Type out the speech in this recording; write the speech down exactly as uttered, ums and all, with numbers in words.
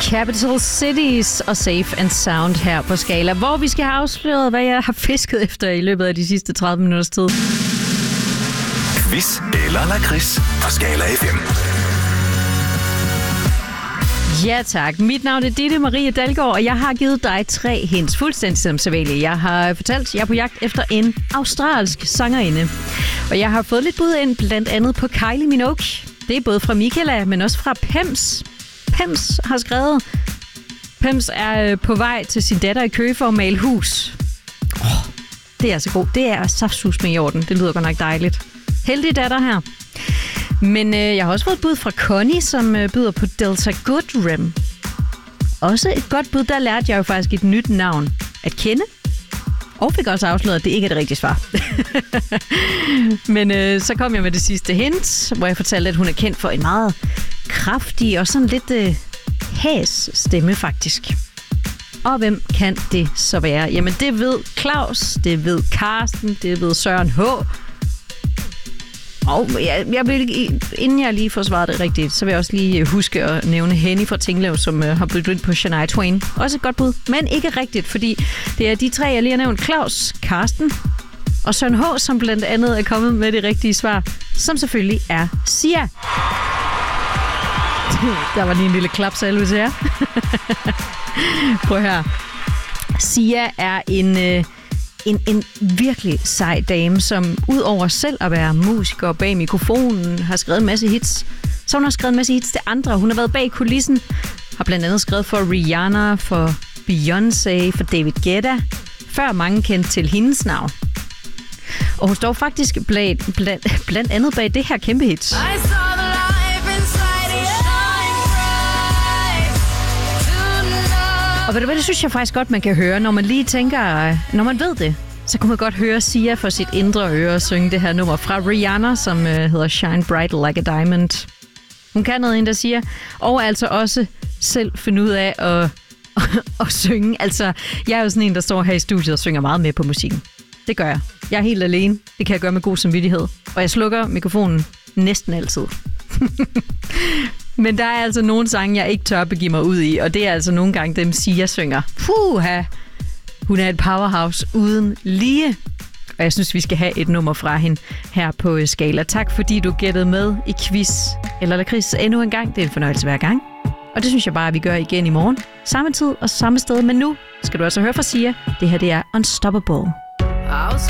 Capital Cities og Safe and Sound her på Skala, hvor vi skal have afsløret, hvad jeg har fisket efter i løbet af de sidste tredive minutters tid. Quiz eller lakrids på Skala F M. Ja tak. Mit navn er Ditte Marie Dalgaard, og jeg har givet dig tre hints, fuldstændig som sædvanligt. Jeg har fortalt, at jeg er på jagt efter en australsk sangerinde. Og jeg har fået lidt bud ind, blandt andet på Kylie Minogue. Det er både fra Michaela, men også fra Pems. Pems har skrevet, Pems er på vej til sin datter i Køge for at male hus. Oh, det er altså godt. Det er saftsus med i orden. Det lyder godt nok dejligt. Heldig datter her. Men øh, jeg har også fået et bud fra Connie, som øh, byder på Delta Goodrem. Også et godt bud, der lærte jeg jo faktisk et nyt navn at kende. Og fik også afsløret, at det ikke er det rigtige svar. Men øh, så kom jeg med det sidste hint, hvor jeg fortalte, at hun er kendt for en meget kraftig og sådan lidt øh, hæs stemme faktisk. Og hvem kan det så være? Jamen det ved Claus, det ved Karsten, det ved Søren H. Og jeg, jeg vil, inden jeg lige får svaret det rigtigt, så vil jeg også lige huske at nævne Henny fra Tinglev, som øh, har blivet ind på Shania Twain. Også et godt bud, men ikke rigtigt, fordi det er de tre, jeg lige har nævnt. Claus, Karsten og Søren H., som blandt andet er kommet med det rigtige svar, som selvfølgelig er Sia. Der var lige en lille klapsalve til jer. Prøv her. Sia er en... Øh, En, en virkelig sej dame, som udover selv at være musiker bag mikrofonen, har skrevet en masse hits. Så hun har skrevet en masse hits til andre. Hun har været bag kulissen, har blandt andet skrevet for Rihanna, for Beyoncé, for David Guetta, før mange kendte til hendes navn. Og hun står faktisk blandt, blandt, blandt andet bag det her kæmpe hit. Og ved du hvad, det synes jeg faktisk godt, man kan høre, når man lige tænker, når man ved det, så kunne man godt høre Sia for sit indre øre synge det her nummer fra Rihanna, som uh, hedder Shine Bright Like a Diamond. Hun kan noget, der siger, og altså også selv finde ud af at, at, at synge. Altså, jeg er jo sådan en, der står her i studiet og synger meget med på musikken. Det gør jeg. Jeg er helt alene. Det kan jeg gøre med god samvittighed. Og jeg slukker mikrofonen næsten altid. Men der er altså nogle sange, jeg ikke tør begive mig ud i, og det er altså nogle gange dem, Sia synger. Puha! Hun er et powerhouse uden lige. Og jeg synes, vi skal have et nummer fra hende her på Skala. Tak fordi du gættede med i quiz eller lakrids endnu en gang. Det er en fornøjelse hver gang. Og det synes jeg bare, at vi gør igen i morgen. Samme tid og samme sted, men nu skal du altså høre fra Sia. Det her, det er Unstoppable.